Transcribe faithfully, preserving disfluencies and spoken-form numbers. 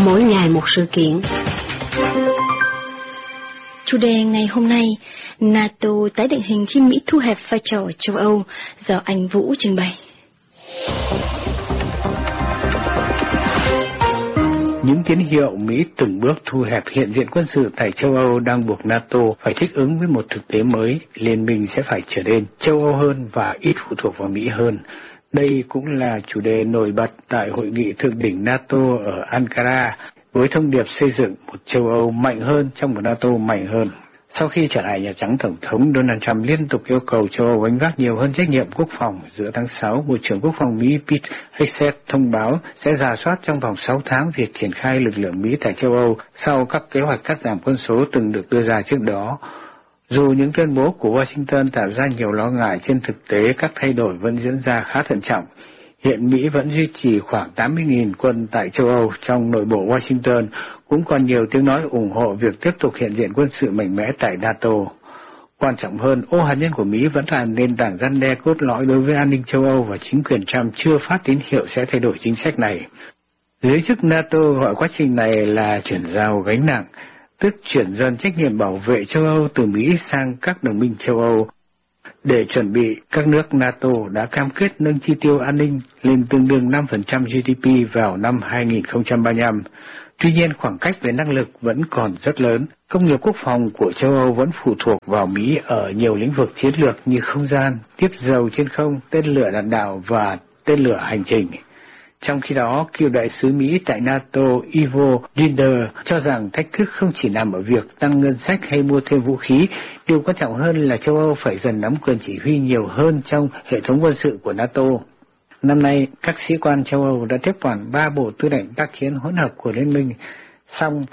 mỗi ngày một sự kiện. Chủ đề ngày hôm nay, NATO tái định hình khi Mỹ thu hẹp vai trò ở châu Âu, do anh Vũ trình bày. Những tín hiệu Mỹ từng bước thu hẹp hiện diện quân sự tại châu Âu đang buộc NATO phải thích ứng với một thực tế mới, liên minh sẽ phải trở nên châu Âu hơn và ít phụ thuộc vào Mỹ hơn. Đây cũng là chủ đề nổi bật tại hội nghị thượng đỉnh NATO ở Ankara, với thông điệp xây dựng một châu Âu mạnh hơn trong một NATO mạnh hơn. Sau khi trở lại Nhà Trắng, Tổng thống Donald Trump liên tục yêu cầu châu Âu gánh vác nhiều hơn trách nhiệm quốc phòng. Giữa tháng sáu, Bộ trưởng Quốc phòng Mỹ Pete Hegseth thông báo sẽ rà soát trong vòng sáu tháng việc triển khai lực lượng Mỹ tại châu Âu sau các kế hoạch cắt giảm quân số từng được đưa ra trước đó. Dù những tuyên bố của Washington tạo ra nhiều lo ngại, trên thực tế các thay đổi vẫn diễn ra khá thận trọng. Hiện Mỹ vẫn duy trì khoảng tám mươi nghìn quân tại châu Âu. Trong nội bộ Washington cũng còn nhiều tiếng nói ủng hộ việc tiếp tục hiện diện quân sự mạnh mẽ tại NATO. Quan trọng hơn, ô hạt nhân của Mỹ vẫn là nền tảng răn đe cốt lõi đối với an ninh châu Âu và chính quyền Trump chưa phát tín hiệu sẽ thay đổi chính sách này. Giới chức NATO gọi quá trình này là chuyển giao gánh nặng, tức chuyển dần trách nhiệm bảo vệ châu Âu từ Mỹ sang các đồng minh châu Âu. Để chuẩn bị, các nước NATO đã cam kết nâng chi tiêu an ninh lên tương đương năm phần trăm giê đê pê vào năm hai nghìn không trăm ba mươi lăm. Tuy nhiên, khoảng cách về năng lực vẫn còn rất lớn. Công nghiệp quốc phòng của châu Âu vẫn phụ thuộc vào Mỹ ở nhiều lĩnh vực chiến lược như không gian, tiếp dầu trên không, tên lửa đạn đạo và tên lửa hành trình. Trong khi đó, cựu đại sứ Mỹ tại NATO Ivo Linder cho rằng thách thức không chỉ nằm ở việc tăng ngân sách hay mua thêm vũ khí, điều quan trọng hơn là châu Âu phải dần nắm quyền chỉ huy nhiều hơn trong hệ thống quân sự của NATO. Năm nay, các sĩ quan châu Âu đã tiếp quản ba bộ tư lệnh tác chiến hỗn hợp của Liên minh, song